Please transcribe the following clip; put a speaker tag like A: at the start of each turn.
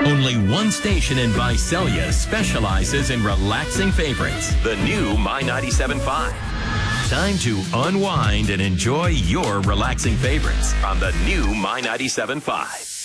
A: Only one station in Visalia specializes in relaxing favorites. The new My 97.5. Time to unwind and enjoy your relaxing favorites on the new My 97.5.